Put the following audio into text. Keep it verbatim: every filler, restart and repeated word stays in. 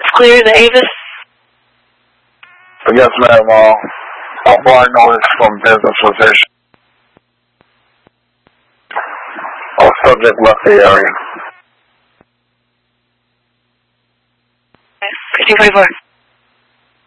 clear to Avis? Yes, ma'am. Uh, all I know is from business position. Our subject left the area. fifteen forty-four.